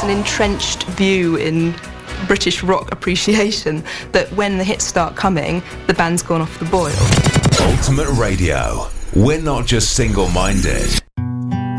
an entrenched view in British rock appreciation that when the hits start coming, the band's gone off the boil. Ultimate Radio. We're not just single-minded,